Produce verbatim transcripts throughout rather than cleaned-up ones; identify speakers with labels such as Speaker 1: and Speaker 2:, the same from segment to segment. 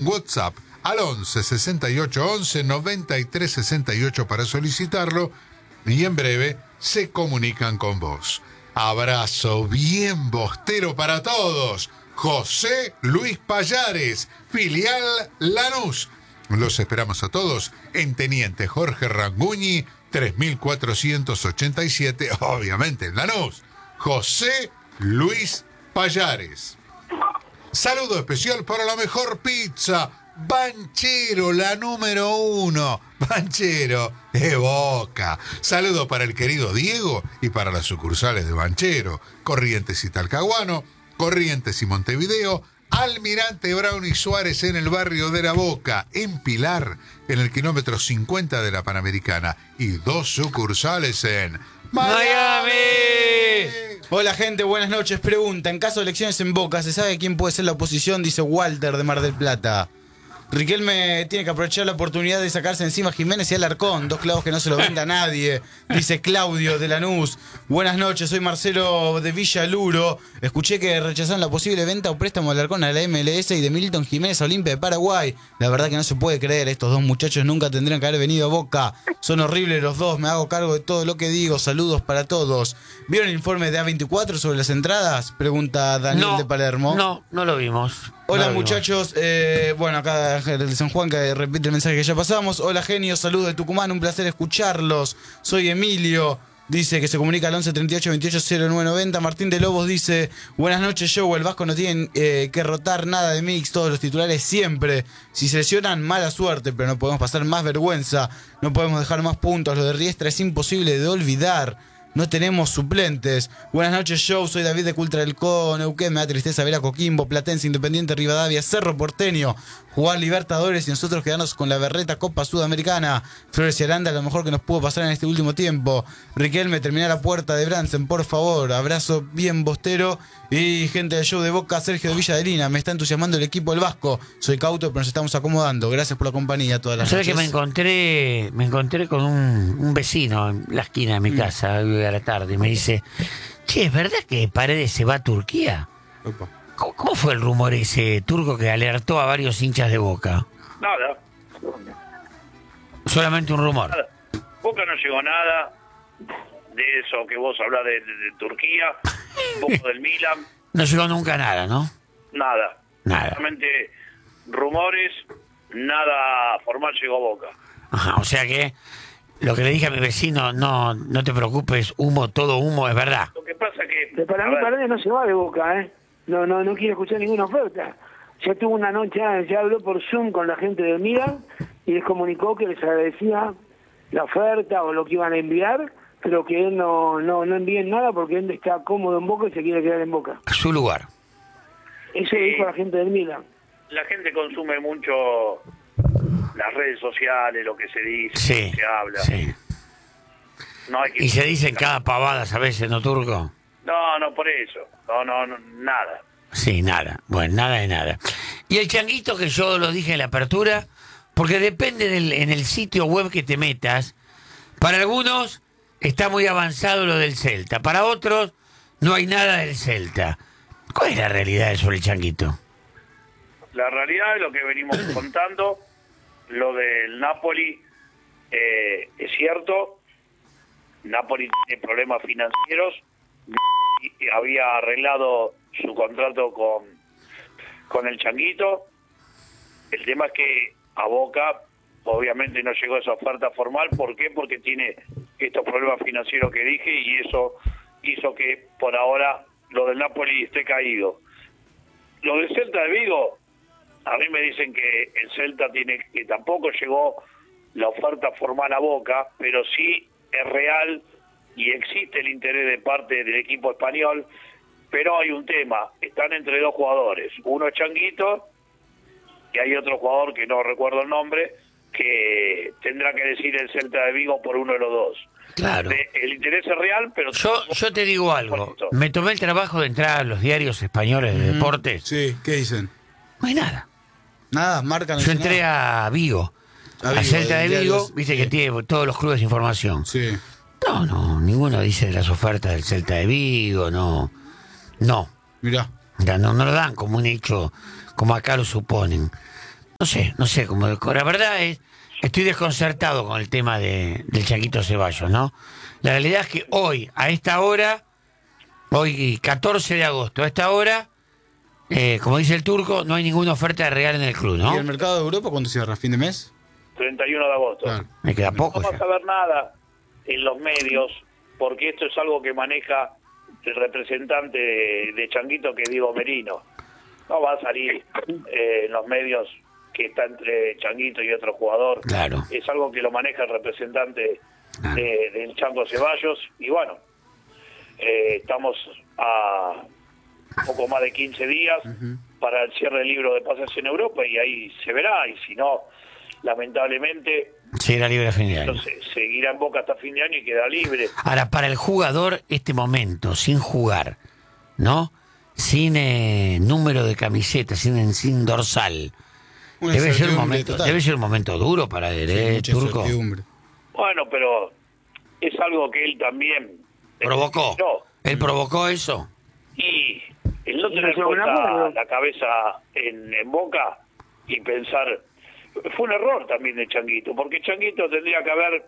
Speaker 1: WhatsApp al once sesenta y ocho once noventa y tres sesenta y ocho para solicitarlo y en breve se comunican con vos. Abrazo bien bostero para todos. José Luis Pallares, filial Lanús. Los esperamos a todos en Teniente Jorge Ranguñi, tres mil cuatrocientos ochenta y siete, obviamente en Lanús. José Luis Pallares. Saludo especial para la mejor pizza, Banchero, la número uno. Banchero de Boca. Saludo para el querido Diego y para las sucursales de Banchero, Corrientes y Talcahuano, Corrientes y Montevideo, Almirante Brown y Suárez en el barrio de La Boca, en Pilar, en el kilómetro cincuenta de la Panamericana, y dos sucursales en Miami.
Speaker 2: Hola gente, buenas noches. Pregunta, en caso de elecciones en Boca, ¿se sabe quién puede ser la oposición? Dice Walter de Mar del Plata. Riquelme tiene que aprovechar la oportunidad de sacarse encima a Jiménez y Alarcón, dos clavos que no se lo brinda nadie, dice Claudio de Lanús. Buenas noches, soy Marcelo de Villaluro. Escuché que rechazaron la posible venta o préstamo de Alarcón a la M L S y de Milton Jiménez a Olimpia de Paraguay. La verdad que no se puede creer, estos dos muchachos nunca tendrían que haber venido a Boca. Son horribles los dos, me hago cargo de todo lo que digo. Saludos para todos. ¿Vieron el informe de A veinticuatro sobre las entradas? Pregunta Daniel
Speaker 3: no,
Speaker 2: de Palermo.
Speaker 3: No, no lo vimos.
Speaker 2: Hola
Speaker 3: no
Speaker 2: muchachos, eh, bueno acá el San Juan que repite el mensaje que ya pasamos. Hola genios, saludos de Tucumán, un placer escucharlos. Soy Emilio, dice que se comunica al once treinta y ocho veintiocho cero nueve noventa. Martín de Lobos dice, buenas noches Joe, el Vasco no tiene eh, que rotar nada de mix, todos los titulares siempre. Si se lesionan, mala suerte, pero no podemos pasar más vergüenza, no podemos dejar más puntos. Lo de Riestra es imposible de olvidar. No tenemos suplentes. Buenas noches, Joe. Soy David de Cultra del Co, Neuquén. Me da tristeza ver a Coquimbo, Platense, Independiente, Rivadavia, Cerro Porteño jugar Libertadores y nosotros quedarnos con la berreta Copa Sudamericana. Flores y Aranda, lo mejor que nos pudo pasar en este último tiempo. Riquelme, termina la puerta de Bransen, por favor. Abrazo bien bostero. Y gente del show de Boca, Sergio de Villadelina. Me está entusiasmando el equipo del Vasco. Soy cauto, pero nos estamos acomodando. Gracias por la compañía todas las
Speaker 3: noches.
Speaker 2: ¿Sabes
Speaker 3: que me encontré me encontré con un, un vecino en la esquina de mi mm. casa hoy a la tarde y me dice, che, ¿es verdad que Paredes se va a Turquía? Opa. ¿Cómo, ¿Cómo fue el rumor ese turco que alertó a varios hinchas de Boca?
Speaker 4: Nada.
Speaker 3: Solamente un rumor.
Speaker 4: Nada. Boca no llegó nada de eso que vos hablás de, de, de Turquía, un poco del Milan.
Speaker 3: No llegó nunca nada, ¿no?
Speaker 4: Nada.
Speaker 3: Nada.
Speaker 4: Solamente rumores, nada formal llegó a Boca.
Speaker 3: Ajá, o sea que lo que le dije a mi vecino, no no te preocupes, humo, todo humo, es verdad.
Speaker 4: Lo que pasa que...
Speaker 5: Pero para mí Paredes no se va de Boca, ¿eh? No, no, no quiere escuchar ninguna oferta. Ya tuvo una noche, ya habló por Zoom con la gente de Milan y les comunicó que les agradecía la oferta o lo que iban a enviar, pero que él no, no, no envíen nada porque él está cómodo en Boca y se quiere quedar en Boca.
Speaker 3: A su lugar.
Speaker 5: Eso sí. Dijo la gente del Milan.
Speaker 4: La gente consume mucho las redes sociales, lo que se dice,
Speaker 3: sí,
Speaker 4: lo que se habla.
Speaker 3: Sí.
Speaker 4: No hay que...
Speaker 3: Y se dicen cada pavadas a veces, ¿no, Turco?
Speaker 4: No, no, por eso. No, no, no, nada.
Speaker 3: Sí, nada. Bueno, nada de nada. Y el changuito, que yo lo dije en la apertura, porque depende del, en el sitio web que te metas. Para algunos está muy avanzado lo del Celta. Para otros no hay nada del Celta. ¿Cuál es la realidad sobre el changuito?
Speaker 4: La realidad es lo que venimos contando. Lo del Napoli eh, es cierto. Napoli tiene problemas financieros. Y había arreglado su contrato con, con el changuito. El tema es que a Boca obviamente no llegó esa oferta formal. ¿Por qué? Porque tiene estos problemas financieros que dije y eso hizo que por ahora lo del Napoli esté caído. Lo del Celta de Vigo, a mí me dicen que el Celta tiene que tampoco llegó la oferta formal a Boca, pero sí es real y existe el interés de parte del equipo español, pero hay un tema, están entre dos jugadores, uno es Changuito y hay otro jugador que no recuerdo el nombre, que tendrá que decir el Celta de Vigo por uno de los dos.
Speaker 3: Claro.
Speaker 4: De, el interés es real, pero...
Speaker 3: Yo, yo te digo algo, me tomé el trabajo de entrar a los diarios españoles de mm, deportes.
Speaker 2: Sí, ¿qué dicen?
Speaker 3: No hay nada.
Speaker 2: Nada, marcan.
Speaker 3: Yo entré a Vigo, a, Vigo, a Celta de Vigo, diarios, viste sí. que tiene todos los clubes de información.
Speaker 2: Sí.
Speaker 3: No, no, ninguno dice de las ofertas del Celta de Vigo, no. No.
Speaker 2: Mirá.
Speaker 3: Ya, no, no lo dan como un hecho, como acá lo suponen. No sé, no sé cómo. La verdad es, estoy desconcertado con el tema de, del Changuito Ceballos, ¿no? La realidad es que hoy, a esta hora, hoy catorce de agosto, a esta hora, eh, como dice el turco, no hay ninguna oferta de Real en el club, ¿no?
Speaker 2: ¿Y el mercado de Europa cuándo cierra? ¿Fin de mes?
Speaker 4: treinta y uno de agosto.
Speaker 2: Claro.
Speaker 3: Me queda poco
Speaker 4: No
Speaker 3: ya.
Speaker 4: vas a ver nada en los medios, porque esto es algo que maneja el representante de, de Changuito, que es Diego Merino. No va a salir eh, en los medios que está entre Changuito y otro jugador.
Speaker 3: Claro.
Speaker 4: Es algo que lo maneja el representante
Speaker 3: Claro.
Speaker 4: de, del Chango Ceballos. Y bueno, eh, estamos a poco más de quince días para el cierre del libro de pases en Europa, y ahí se verá. Y si no, lamentablemente,
Speaker 3: Sí, era libre a fin de año.
Speaker 4: entonces seguirá en Boca hasta fin de año y queda libre.
Speaker 3: Ahora, para el jugador, este momento, sin jugar, ¿no? Sin eh, número de camiseta, sin, sin dorsal.
Speaker 2: Una
Speaker 3: Debe ser, un
Speaker 2: incertidumbre
Speaker 3: momento,
Speaker 2: total.
Speaker 3: debe ser un momento duro para él,
Speaker 2: Sí,
Speaker 3: ¿eh,
Speaker 2: mucha
Speaker 3: Turco?
Speaker 2: incertidumbre.
Speaker 4: Bueno, pero es algo que él también
Speaker 3: ¿Provocó?
Speaker 4: No,
Speaker 3: ¿Él provocó eso?
Speaker 4: y el no
Speaker 5: Y
Speaker 4: tener
Speaker 5: no se van a
Speaker 4: puesta
Speaker 5: acuerdo.
Speaker 4: la cabeza en, en Boca y pensar, fue un error también de Changuito, porque Changuito tendría que haber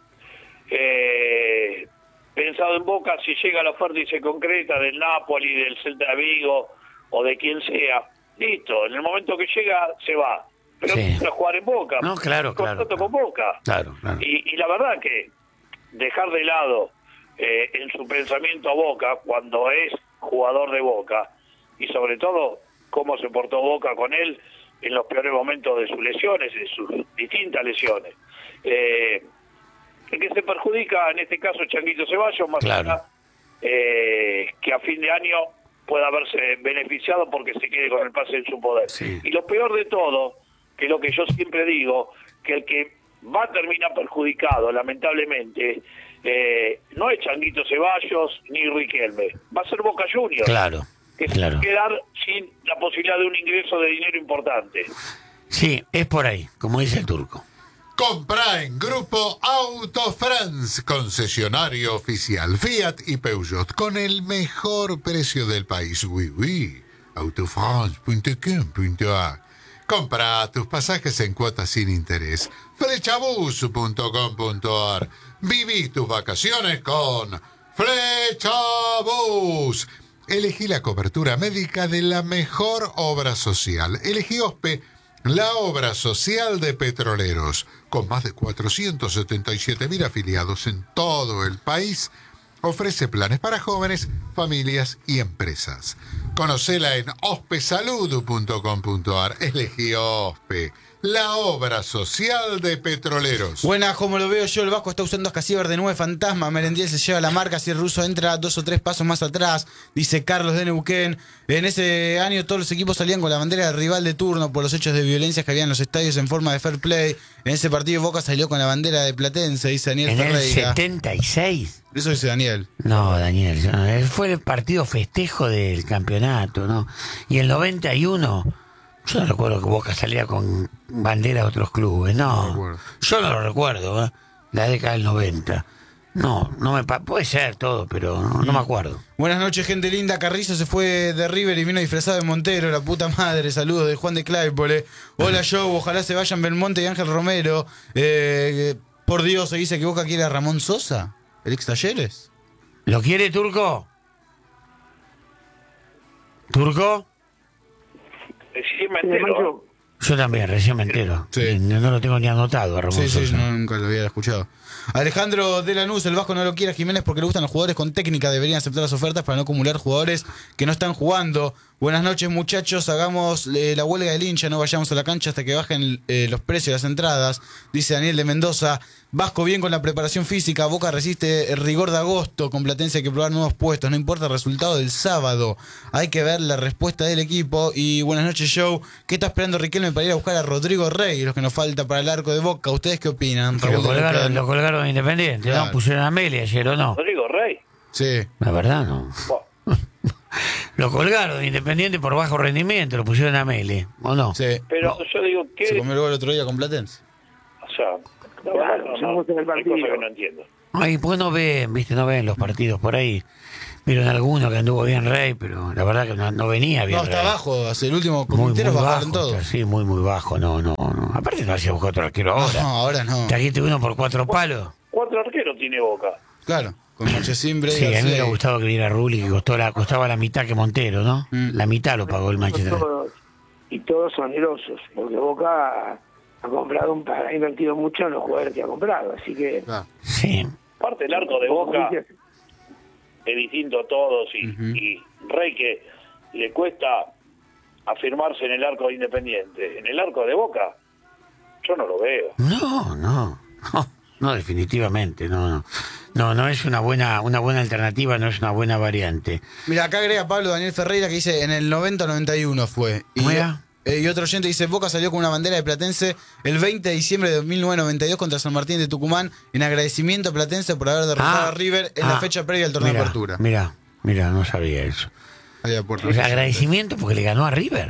Speaker 4: eh, pensado en Boca si llega la oferta y se concreta del Napoli, del Celta de Vigo o de quien sea. Listo, en el momento que llega se va, pero
Speaker 3: Sí.
Speaker 4: empieza a jugar en Boca.
Speaker 3: No, claro, claro,
Speaker 4: Contrato
Speaker 3: claro.
Speaker 4: con Boca.
Speaker 3: Claro, claro.
Speaker 4: Y, y la verdad que dejar de lado eh, en su pensamiento a Boca cuando es jugador de Boca, y sobre todo cómo se portó Boca con él en los peores momentos de sus lesiones, de sus distintas lesiones. Eh, el que se perjudica en este caso Changuito Ceballos, más
Speaker 3: Claro.
Speaker 4: allá eh, que a fin de año pueda haberse beneficiado porque se quede con el pase en su poder.
Speaker 3: Sí.
Speaker 4: Y lo peor de todo, que es lo que yo siempre digo, que el que va a terminar perjudicado, lamentablemente, eh, no es Changuito Ceballos ni Riquelme, va a ser Boca Juniors,
Speaker 3: Claro,
Speaker 4: que se
Speaker 3: claro.
Speaker 4: va a quedar sin la posibilidad de un ingreso de dinero importante.
Speaker 3: Sí, es por ahí, como dice el turco.
Speaker 1: Compra en Grupo Auto France, concesionario oficial Fiat y Peugeot, con el mejor precio del país. Oui, oui. autofrance punto com punto a r. Compra tus pasajes en cuotas sin interés. flechabus punto com punto a r. Viví tus vacaciones con Flechabus. Elegí la cobertura médica de la mejor obra social. Elegí OSPE, la obra social de petroleros. Con más de cuatrocientos setenta y siete mil afiliados en todo el país, ofrece planes para jóvenes, familias y empresas. Conocela en ospesalud punto com punto a r. Elegí OSPE, la obra social de petroleros.
Speaker 2: Buenas, como lo veo yo, el Vasco está usando Ascasíbar de nueve fantasma. Merendiel se lleva la marca si el ruso entra dos o tres pasos más atrás, dice Carlos de Neuquén. En ese año todos los equipos salían con la bandera del rival de turno por los hechos de violencia que había en los estadios en forma de fair play. En ese partido Boca salió con la bandera de Platense, dice Daniel
Speaker 3: ¿En el
Speaker 2: Ferreira.
Speaker 3: setenta y seis?
Speaker 2: Eso dice Daniel.
Speaker 3: No, Daniel, yo no, fue el partido festejo del campeonato, ¿no? Y el noventa y uno, yo no recuerdo que Boca salía con bandera de otros clubes,
Speaker 2: No
Speaker 3: no.
Speaker 2: recuerdo.
Speaker 3: Yo no lo recuerdo, ¿eh? La década del noventa. No, no me pa- puede ser todo, pero no, no me acuerdo.
Speaker 2: Buenas noches, gente linda. Carrizo se fue de River y vino disfrazado de Montero, la puta madre. Saludos de Juan de Claypole. Hola, Joe. Ojalá se vayan Belmonte y Ángel Romero. Eh, por Dios, se dice que Boca quiere a Ramón Sosa, el ex Talleres.
Speaker 3: ¿Lo quiere, Turco? ¿Turco?
Speaker 4: Eh, Sí, me
Speaker 5: Sí,
Speaker 4: entero.
Speaker 5: Mancho.
Speaker 3: Yo también, recién me entero.
Speaker 2: Sí.
Speaker 3: Y No, no lo tengo ni anotado a Ramón
Speaker 2: Sí, sí,
Speaker 3: Sosa.
Speaker 2: no, nunca lo había escuchado. Alejandro de Lanús, el Vasco no lo quiere a Jiménez porque le gustan los jugadores con técnica. Deberían aceptar las ofertas para no acumular jugadores que no están jugando. Buenas noches, muchachos. Hagamos eh, la huelga del hincha. No vayamos a la cancha hasta que bajen eh, los precios de las entradas. Dice Daniel de Mendoza. Vasco bien con la preparación física. Boca resiste el rigor de agosto. Con Platense hay que probar nuevos puestos. No importa el resultado del sábado. Hay que ver la respuesta del equipo. Y buenas noches, Joe. ¿Qué está esperando Riquelme para ir a buscar a Rodrigo Rey? Los que nos falta para el arco de Boca. ¿Ustedes qué opinan?
Speaker 3: Que lo
Speaker 2: Raúl de
Speaker 3: colgaron,
Speaker 2: Neuquén.
Speaker 3: lo colgaron de Independiente,
Speaker 2: Claro.
Speaker 3: ¿no? Pusieron a Meli ayer, ¿o no?
Speaker 4: Rodrigo Rey.
Speaker 2: Sí.
Speaker 3: La verdad, no.
Speaker 4: Bueno,
Speaker 3: Lo colgaron de Independiente por bajo rendimiento, lo pusieron a Meli, ¿o no?
Speaker 2: Sí.
Speaker 4: pero yo digo
Speaker 2: Se
Speaker 4: que,
Speaker 2: comió el gol el otro día con Platense.
Speaker 4: o sea, la
Speaker 5: Claro,
Speaker 4: verdad,
Speaker 5: se gusta el
Speaker 4: hay
Speaker 5: partido.
Speaker 4: cosas que no entiendo.
Speaker 3: Ay, pues no ven, viste, no ven los partidos por ahí. Vieron alguno que anduvo bien Rey, pero la verdad que no, no venía bien
Speaker 2: No, está
Speaker 3: Rey.
Speaker 2: abajo, hace el último
Speaker 3: Muy, muy
Speaker 2: Quinteros bajaron
Speaker 3: bajo,
Speaker 2: todos.
Speaker 3: está, sí, muy, muy bajo. No, no, no. Aparte no hacía buscar otro arquero ahora.
Speaker 2: No, ahora no.
Speaker 3: Trajiste uno por cuatro palos.
Speaker 4: Cuatro arqueros tiene Boca.
Speaker 2: Claro, con Marchesín, Bray,
Speaker 3: Sí, a mí me
Speaker 2: García
Speaker 3: hubiera
Speaker 2: y-
Speaker 3: gustado que viniera Rulli, que costó la, costaba la mitad que Montero, ¿no?
Speaker 2: Mm.
Speaker 3: La mitad lo pagó el Manchester.
Speaker 5: Todos, y todos son onerosos, porque Boca ha comprado, un, ha invertido mucho en los jugadores que ha comprado, así que...
Speaker 2: Claro.
Speaker 3: Sí.
Speaker 4: Aparte el arco de Boca es distinto a todos y,
Speaker 2: Ujú.
Speaker 4: y Rey que le cuesta afirmarse en el arco de Independiente. En el arco de Boca yo no lo veo.
Speaker 3: No, no, no, no, definitivamente, no, no. No, no es una buena, una buena alternativa, no es una buena variante.
Speaker 2: Mira, acá agrega Pablo Daniel Ferreira que dice en el noventa noventa y uno fue. Y,
Speaker 3: Mira.
Speaker 2: eh, y otro oyente dice, Boca salió con una bandera de Platense el veinte de diciembre de mil novecientos noventa y dos contra San Martín de Tucumán en agradecimiento a Platense por haber derrotado
Speaker 3: Ah,
Speaker 2: a River en la
Speaker 3: ah,
Speaker 2: fecha previa al torneo de
Speaker 3: mira,
Speaker 2: apertura.
Speaker 3: Mira, mira, no sabía eso.
Speaker 2: Ahí aporta
Speaker 3: O sea,
Speaker 2: los
Speaker 3: agradecimiento porque le ganó a River.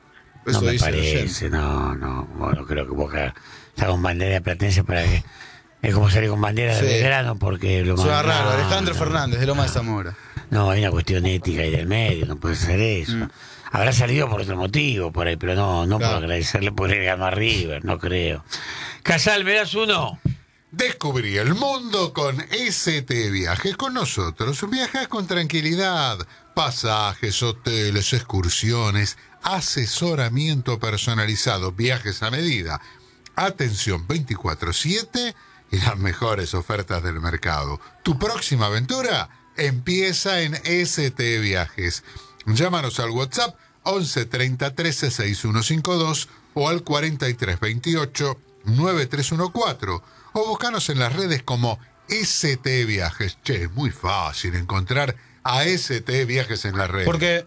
Speaker 2: Eso
Speaker 3: no me
Speaker 2: dice el
Speaker 3: parece, no, no, bueno, creo que Boca está con bandera de Platense para que... Es como salir con bandera de
Speaker 2: Sí.
Speaker 3: Belgrano porque lo
Speaker 2: Suena
Speaker 3: más-
Speaker 2: raro,
Speaker 3: no,
Speaker 2: Alejandro
Speaker 3: no.
Speaker 2: Fernández de Loma de Zamora.
Speaker 3: No, hay una cuestión ética ahí del medio, no puede ser eso.
Speaker 2: Mm.
Speaker 3: Habrá salido por otro motivo por ahí, pero no, no
Speaker 2: Claro.
Speaker 3: por agradecerle por el ganó a River, no creo. Casal, ¿me das uno?
Speaker 1: Descubrí el mundo con S T Viajes. Con nosotros viajas con tranquilidad. Pasajes, hoteles, excursiones, asesoramiento personalizado, viajes a medida, atención veinticuatro siete y las mejores ofertas del mercado. Tu próxima aventura empieza en S T Viajes. Llámanos al WhatsApp once treinta trece sesenta y uno cincuenta y dos o al cuarenta y tres veintiocho noventa y tres catorce o búscanos en las redes como S T Viajes. Che, es muy fácil encontrar a S T Viajes en las redes.
Speaker 2: Porque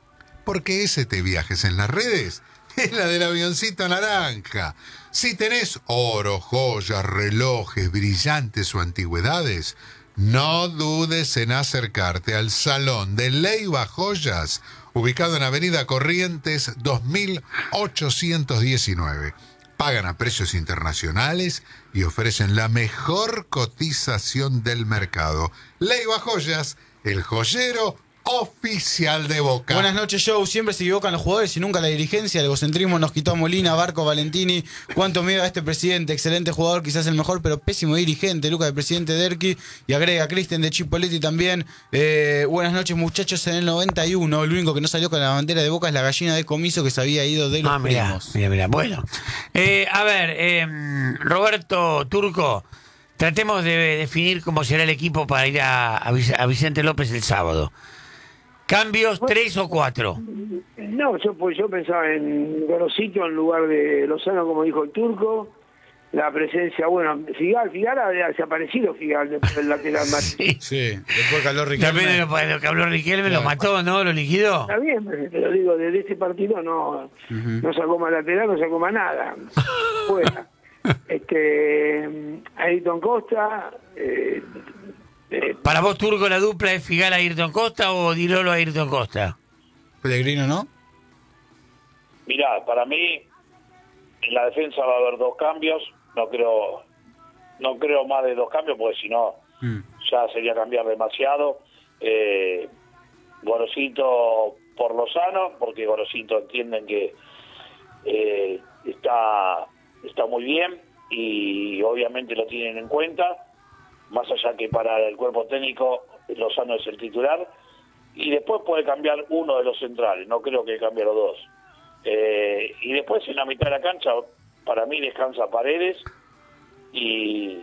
Speaker 1: Porque S T Viajes en las redes es la del avioncito naranja. Si tenés oro, joyas, relojes, brillantes o antigüedades, no dudes en acercarte al Salón de Leiva Joyas, ubicado en Avenida Corrientes dos mil ochocientos diecinueve. Pagan a precios internacionales y ofrecen la mejor cotización del mercado. Leiva Joyas, el joyero oficial de Boca.
Speaker 2: buenas noches, show. Siempre se equivocan los jugadores y nunca la dirigencia. El egocentrismo nos quitó a Molina, Barco, Valentini. Cuánto miedo a este presidente. Excelente jugador, quizás el mejor, pero pésimo dirigente. Lucas, el presidente Derqui. Y agrega Cristian de Chipoletti también. Eh, buenas noches, muchachos. En el noventa y uno, el único que no salió con la bandera de Boca es la gallina de Comiso que se había ido de los
Speaker 3: Ah, mira,
Speaker 2: primos.
Speaker 3: mira, mira. Bueno, eh, a ver, eh, Roberto Turco, tratemos de definir cómo será el equipo para ir a, a Vic- a Vicente López el sábado. ¿Cambios tres o cuatro?
Speaker 5: No, yo pues yo pensaba en Gorosito en lugar de Lozano, como dijo el Turco. La presencia, bueno, Figal, Figal había desaparecido, Figal, después del lateral más.
Speaker 3: Sí.
Speaker 2: Sí, después calor Riquelme.
Speaker 3: También lo, lo que habló Riquelme lo
Speaker 2: Claro.
Speaker 3: mató, ¿no? Lo liquidó.
Speaker 5: Está bien, pero digo, desde este partido no, no sacó más lateral, no sacó más nada. Fuera. Este, Ayrton Costa, eh, eh,
Speaker 3: ¿Para vos, Turco, la dupla es Figal a Ayrton Costa o Dilolo a Ayrton Costa?
Speaker 2: Pellegrino, ¿no?
Speaker 4: Mirá, para mí en la defensa va a haber dos cambios. No creo, no creo más de dos cambios porque si no
Speaker 2: Mm.
Speaker 4: ya sería cambiar demasiado. Eh, Gorosito por Lozano, porque Gorosito entienden que eh, está, está muy bien y obviamente lo tienen en cuenta, más allá que para el cuerpo técnico Lozano es el titular, y después puede cambiar uno de los centrales, no creo que cambie los dos. Eh, y después en la mitad de la cancha, para mí descansa Paredes, y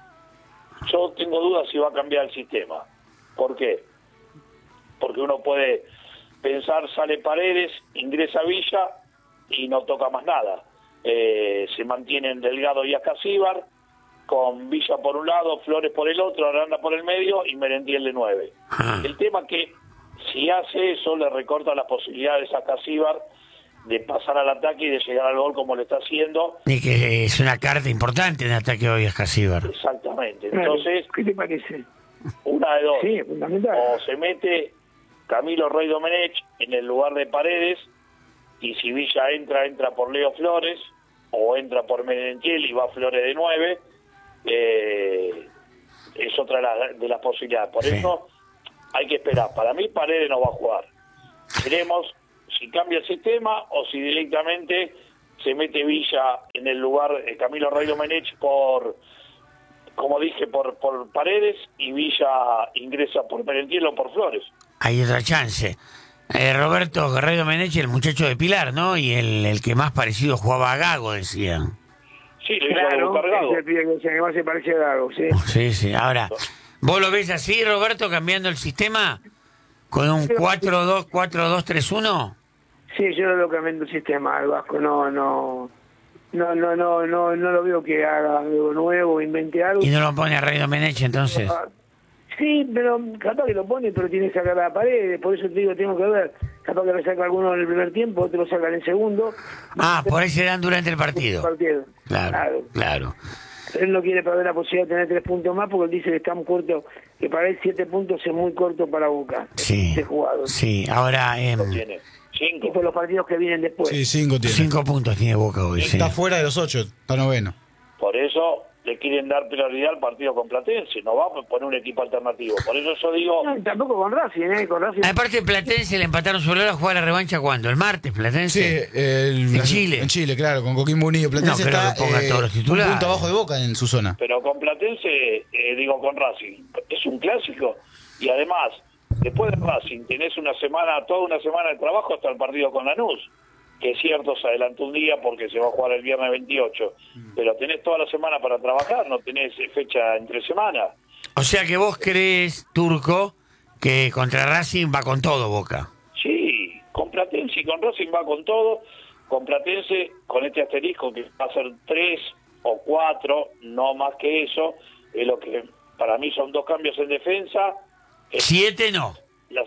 Speaker 4: yo tengo dudas si va a cambiar el sistema. ¿Por qué? Porque uno puede pensar, sale Paredes, ingresa Villa y no toca más nada. Eh, se mantienen Delgado y Ascasíbar, con Villa por un lado, Flores por el otro, Aranda por el medio y Merentiel de nueve.
Speaker 3: Ah.
Speaker 4: El tema que si hace eso le recorta las posibilidades a Ascasíbar de pasar al ataque y de llegar al gol como lo está haciendo.
Speaker 3: Y que es una carta importante en ataque hoy a Casíbar.
Speaker 4: Exactamente. Entonces,
Speaker 5: ¿qué te parece?
Speaker 4: una de dos.
Speaker 5: Sí, es fundamental.
Speaker 4: O se mete Camilo Rey Domenech en el lugar de Paredes, y si Villa entra, entra por Leo Flores, o entra por Merentiel y va Flores de nueve, eh, es otra de las, de las posibilidades. Por
Speaker 3: Sí.
Speaker 4: eso hay que esperar. Para mí Paredes no va a jugar. Veremos si cambia el sistema o si directamente se mete Villa en el lugar de Camilo Rey Domenech por, como dije, por, por Paredes, y Villa ingresa por Merentiel o por Flores.
Speaker 3: Hay otra chance. Eh, Roberto Rey Domenech, el muchacho de Pilar, ¿no? Y el, el que más parecido jugaba a Gago, decían.
Speaker 4: Sí, le hizo
Speaker 5: Claro,
Speaker 4: debutar Gago.
Speaker 5: es el pibe que que más se parece a Gago, sí.
Speaker 3: Sí, sí. Ahora, ¿vos lo ves así, Roberto, cambiando el sistema? ¿Con un cuatro dos cuatro dos tres uno?
Speaker 5: Sí, yo no lo cambiando el sistema al Vasco, no, no, no, no, no, no, no lo veo que haga algo nuevo, invente algo.
Speaker 3: ¿Y no lo pone a Rey Domenech entonces?
Speaker 5: Sí, pero capaz que lo pone, pero tiene que sacar a la pared, por eso te digo, tengo que ver. Capaz que lo saca alguno en el primer tiempo, otro lo saca en el segundo.
Speaker 3: Ah, por ahí se dan durante el partido.
Speaker 5: partido.
Speaker 3: Claro,
Speaker 5: Claro.
Speaker 3: claro.
Speaker 5: Él no quiere perder la posibilidad de tener tres puntos más porque él dice que está muy corto, que para él siete puntos es muy corto para Boca.
Speaker 3: Sí,
Speaker 5: De jugados.
Speaker 3: sí. Ahora, eh,
Speaker 4: Tiene cinco.
Speaker 5: Y por los partidos que vienen después.
Speaker 2: Sí, cinco tiene.
Speaker 3: cinco puntos tiene Boca hoy, sí.
Speaker 2: Está fuera de los ocho, está noveno.
Speaker 4: Por eso le quieren dar prioridad al partido con Platense, no va a poner un equipo alternativo. Por eso yo digo,
Speaker 5: No, tampoco con Racing, ¿eh? Con Racing.
Speaker 3: Aparte, Platense le empataron sobre la jugar la revancha, ¿cuándo? ¿El martes,
Speaker 2: Sí,
Speaker 3: Platense?
Speaker 2: el,
Speaker 3: En Chile.
Speaker 2: En Chile, claro, con Coquimbo Unido. Platense
Speaker 3: No creo
Speaker 2: está
Speaker 3: que ponga todos los
Speaker 2: un
Speaker 3: titulares.
Speaker 2: punto abajo de Boca en su zona.
Speaker 4: pero con Platense, eh, digo con Racing, es un clásico. Y además, después de Racing, tenés una semana, toda una semana de trabajo hasta el partido con Lanús. Que es cierto, se adelantó un día porque se va a jugar el viernes veintiocho. Pero tenés toda la semana para trabajar, no tenés fecha entre semana.
Speaker 3: O sea que vos crees, Turco, que contra Racing va con todo Boca.
Speaker 4: Sí, con Platense y con Racing va con todo. Con Platense, con este asterisco que va a ser tres o cuatro, no más que eso, es lo que para mí son dos cambios en defensa. Es
Speaker 3: Siete no.
Speaker 4: las,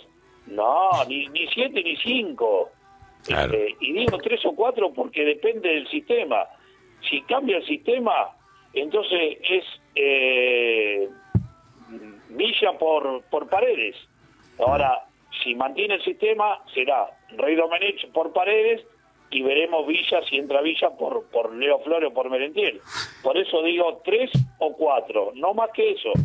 Speaker 4: no, ni, ni siete ni cinco.
Speaker 3: Claro.
Speaker 4: Este, y digo tres o cuatro porque depende del sistema. Si cambia el sistema, entonces es eh, Villa por, por Paredes. Ahora, si mantiene el sistema, será Rey Domenech por Paredes y veremos Villa, si entra Villa por, por Leo Flores o por Merentiel. Por eso digo tres o cuatro, no más que eso.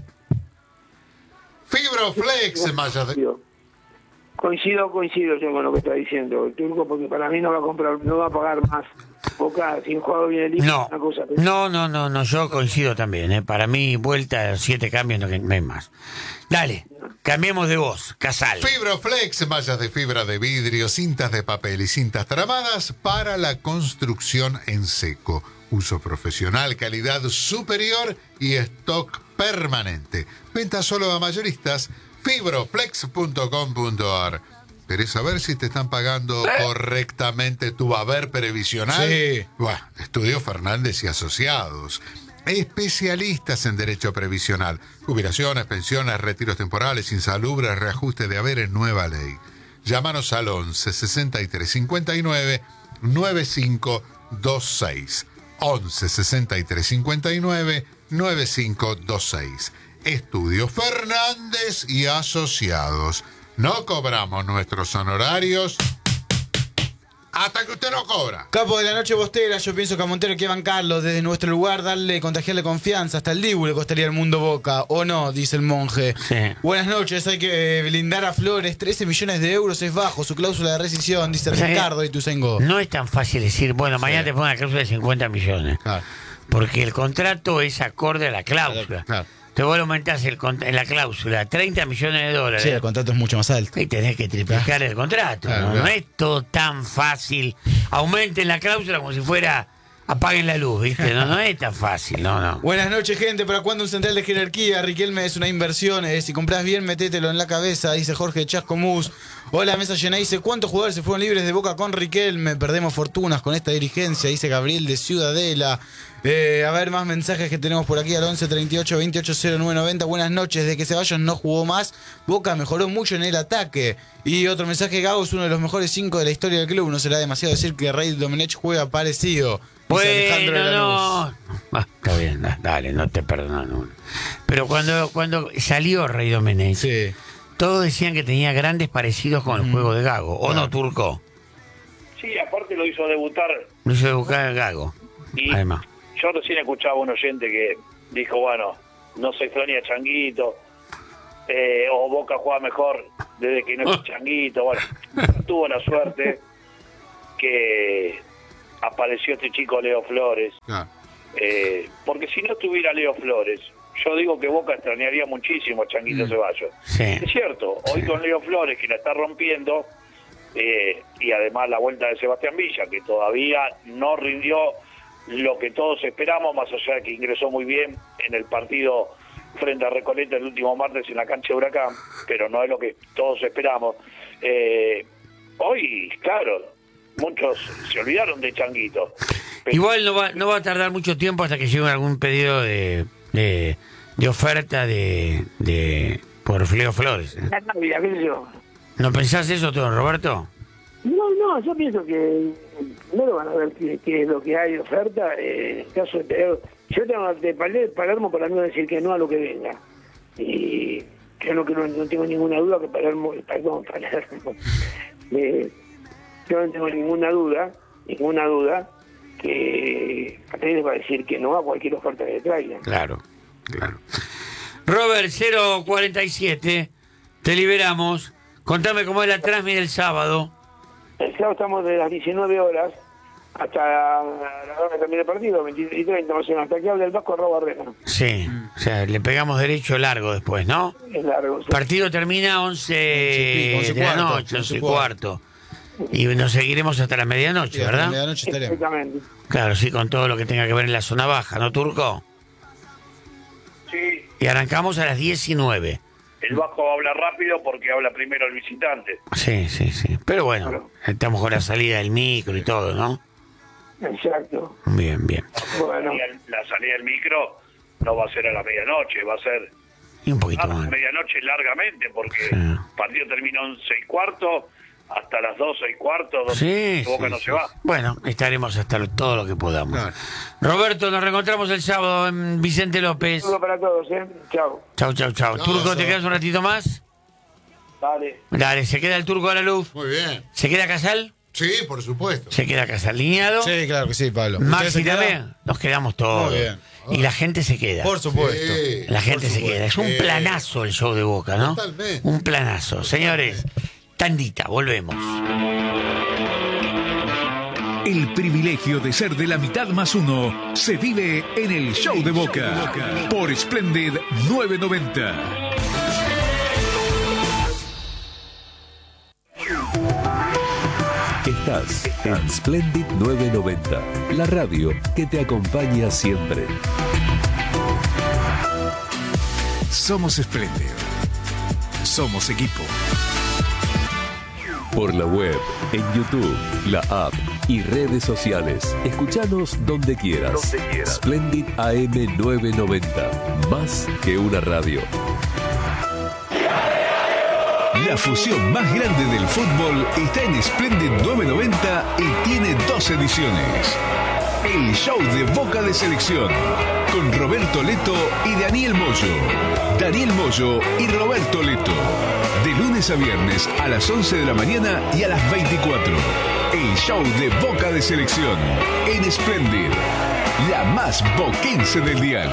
Speaker 1: Fibroflex, más allá de...
Speaker 5: Coincido, coincido yo con lo que está diciendo el Turco, porque para mí no va a comprar, no va a pagar más. Boca, sin jugador bien listo,
Speaker 3: No,
Speaker 5: una cosa. pero-
Speaker 3: no, no, no, no, yo coincido también. ¿eh? Para mí, vuelta, siete cambios, no que- no hay más. Dale, cambiemos de voz, Casal.
Speaker 1: Fibroflex, mallas de fibra de vidrio, cintas de papel y cintas tramadas para la construcción en seco. Uso profesional, calidad superior y stock permanente. Venta solo a mayoristas. Fibroflex punto com punto ar. ¿Querés saber si te están pagando correctamente tu haber previsional?
Speaker 2: Sí.
Speaker 1: Buah, Estudio Fernández y Asociados. Especialistas en derecho previsional. Jubilaciones, pensiones, retiros temporales, insalubres, reajuste de haberes, nueva ley. Llámanos al once sesenta y tres cincuenta y nueve noventa y cinco veintiséis. once sesenta y tres cincuenta y nueve noventa y cinco veintiséis. Estudio Fernández y Asociados. No cobramos nuestros honorarios hasta que usted no cobra.
Speaker 2: Capo de la noche bostera, yo pienso que a Montero hay que bancarlo desde nuestro lugar, darle, contagiarle confianza, hasta el Dibu le costaría el mundo Boca, o no, dice el monje.
Speaker 3: Sí.
Speaker 2: Buenas noches, hay que blindar a Flores, trece millones de euros es bajo, su cláusula de rescisión, dice
Speaker 3: O sea,
Speaker 2: Ricardo y Tuzengo.
Speaker 3: No es tan fácil decir, bueno, mañana te pongo una cláusula de cincuenta millones.
Speaker 2: Claro.
Speaker 3: Porque el contrato es acorde a la cláusula.
Speaker 2: Claro.
Speaker 3: Te vos lo aumentás el, cont- en la cláusula treinta millones de dólares.
Speaker 2: Sí, el contrato es mucho más alto.
Speaker 3: Y tenés que triplicar el contrato.
Speaker 2: Claro,
Speaker 3: ¿no?
Speaker 2: claro.
Speaker 3: No es todo tan fácil. Aumenten la cláusula como si fuera apaguen la luz, ¿viste? No, no es tan fácil, no, no.
Speaker 2: Buenas noches, gente. ¿Para cuándo un central de jerarquía? Riquelme es una inversión. eh, si compras bien, metételo en la cabeza, dice Jorge Chascomús. Hola, mesa llena. Dice, ¿cuántos jugadores se fueron libres de Boca con Riquelme? Perdemos fortunas con esta dirigencia, dice Gabriel de Ciudadela. Eh, a ver, más mensajes que tenemos por aquí al once treinta y ocho veintiocho cero nueve noventa. Buenas noches. De que Ceballos no jugó más, Boca mejoró mucho en el ataque. Y otro mensaje, Gago es uno de los mejores cinco de la historia del club. No será demasiado decir que Rey Domenech juega parecido. Dice Alejandro de
Speaker 3: Bueno,
Speaker 2: Lanús.
Speaker 3: no. Ah, está bien, da- dale, no te perdono. no. Pero cuando, cuando salió Rey Domenech,
Speaker 2: Sí.
Speaker 3: todos decían que tenía grandes parecidos con el juego de Gago. ¿O no, Turco?
Speaker 4: Sí, aparte lo hizo debutar.
Speaker 3: No se buscaba Gago.
Speaker 4: Y
Speaker 3: Además.
Speaker 4: yo recién escuchaba a un oyente que dijo, bueno, no se extraña a Changuito. eh, o Boca juega mejor desde que no es Changuito. Bueno, tuvo la suerte que apareció este chico Leo Flores.
Speaker 1: Ah.
Speaker 4: Eh, porque si no estuviera Leo Flores, yo digo que Boca extrañaría muchísimo a Changuito
Speaker 3: Mm.
Speaker 4: Ceballos.
Speaker 3: Sí.
Speaker 4: Es cierto, hoy
Speaker 3: Sí.
Speaker 4: con Leo Flores, que la está rompiendo, eh, y además la vuelta de Sebastián Villa, que todavía no rindió lo que todos esperamos, más allá de que ingresó muy bien en el partido frente a Recoleta el último martes en la cancha de Huracán, pero no es lo que todos esperamos. Eh, hoy, claro, muchos se olvidaron de Changuito. Pero
Speaker 3: Igual no va, no va a tardar mucho tiempo hasta que llegue algún pedido de, de, de oferta de, de por Leo Flores. ¿eh?
Speaker 5: La Navidad, qué sé yo.
Speaker 3: ¿No pensás eso, todo, Roberto?
Speaker 5: No, no, yo pienso que no lo van a ver qué, qué es lo que hay de oferta. Eh, en caso de tener- yo tengo de Paler- Palermo para mí va a decir que no a lo que venga. Y yo no, creo, no tengo ninguna duda que Palermo, perdón, Palermo, eh, yo no tengo ninguna duda, ninguna duda que Palermo va a decir que no a cualquier oferta que le traigan.
Speaker 3: Claro, claro. Robert, cero cuarenta y siete, te liberamos. Contame cómo es la transmisión del sábado.
Speaker 5: El sábado estamos de las diecinueve horas hasta la hora que termine el partido, veintitrés y treinta, más o menos, hasta que hable el Vasco Robo Barrera.
Speaker 3: Sí, o sea, le pegamos derecho largo después, ¿no?
Speaker 5: Es largo. sí.
Speaker 3: Partido termina once
Speaker 2: once
Speaker 3: de la
Speaker 2: cuarto,
Speaker 3: noche, once y
Speaker 2: once
Speaker 3: cuarto. Y nos seguiremos hasta la medianoche,
Speaker 2: Sí, hasta
Speaker 3: ¿verdad?
Speaker 2: la medianoche estaremos.
Speaker 5: Exactamente.
Speaker 3: Claro, sí, con todo lo que tenga que ver en la zona baja, ¿no, Turco?
Speaker 4: sí,
Speaker 3: Y arrancamos a las diecinueve.
Speaker 4: el Vasco habla rápido porque habla primero el visitante.
Speaker 3: Sí, sí, sí. Pero bueno,
Speaker 5: Claro.
Speaker 3: estamos con la salida del micro y todo, ¿no?
Speaker 5: Exacto.
Speaker 3: Bien, bien.
Speaker 5: Bueno,
Speaker 4: Y el- la salida del micro no va a ser a la medianoche, va a ser
Speaker 3: Y un poquito
Speaker 4: a
Speaker 3: más.
Speaker 4: medianoche largamente, porque
Speaker 3: Sí.
Speaker 4: el partido termina once y cuarto, hasta las doce y cuarto, donde
Speaker 3: Sí,
Speaker 4: Boca
Speaker 3: sí,
Speaker 4: no
Speaker 3: sí.
Speaker 4: se va.
Speaker 3: Bueno, estaremos hasta lo- todo lo que podamos.
Speaker 1: Claro.
Speaker 3: Roberto, nos reencontramos el sábado en Vicente López.
Speaker 5: saludo para todos, ¿eh? Chao.
Speaker 3: Chau, chau, chau.
Speaker 1: Chau,
Speaker 3: Turco, ¿te
Speaker 1: chau.
Speaker 3: quedas un ratito más?
Speaker 5: Dale.
Speaker 3: Dale, ¿se queda el Turco a la luz?
Speaker 1: Muy bien.
Speaker 3: ¿Se queda Casal?
Speaker 1: Sí, por supuesto.
Speaker 3: ¿Se queda Casal lineado?
Speaker 2: Sí, claro que sí, Pablo. ¿Ustedes
Speaker 3: Maxi
Speaker 2: se quedan?
Speaker 3: también. Nos quedamos todos.
Speaker 2: Muy bien.
Speaker 3: Y la gente se queda.
Speaker 2: Por supuesto.
Speaker 1: Sí,
Speaker 3: La gente
Speaker 1: por
Speaker 3: se queda. Es un
Speaker 1: supuesto.
Speaker 3: planazo el show de Boca, ¿no?
Speaker 1: Totalmente.
Speaker 3: Un planazo. Señores, tandita, volvemos.
Speaker 6: El privilegio de ser de la mitad más uno se vive en el show de Boca por Splendid novecientos noventa.
Speaker 7: Estás en Splendid novecientos noventa, la radio que te acompaña siempre.
Speaker 6: Somos Splendid. Somos equipo.
Speaker 7: Por la web, en YouTube, la app y redes sociales. Escuchanos donde quieras. Splendid A M novecientos noventa, más que una radio.
Speaker 6: La fusión más grande del fútbol está en Splendid novecientos noventa y tiene dos ediciones. El show de Boca de Selección, con Roberto Leto y Daniel Moyo. Daniel Moyo y Roberto Leto. De lunes a viernes a las once de la mañana y a las veinticuatro. El show de Boca de Selección en Splendid, la más boquense del dial.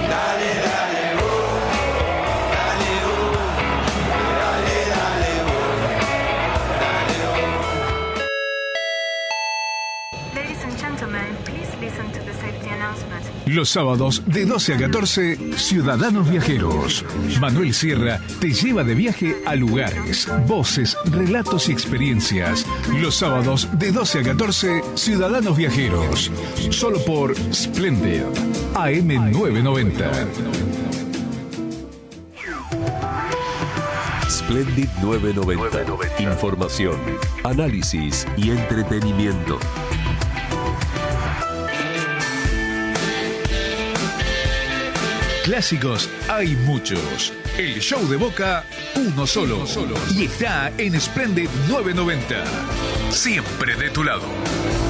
Speaker 8: Ladies and gentlemen, please listen to the safety announcement.
Speaker 6: Los sábados de doce a catorce, Ciudadanos Viajeros. Manuel Sierra te lleva de viaje a lugares, voces, relatos y experiencias. Los sábados de doce a catorce, Ciudadanos Viajeros. Solo por Splendid A M novecientos noventa.
Speaker 7: Splendid novecientos noventa. Información, análisis y entretenimiento.
Speaker 6: Clásicos hay muchos. El show de Boca, uno solo. Y está en Splendid novecientos noventa. Siempre de tu lado.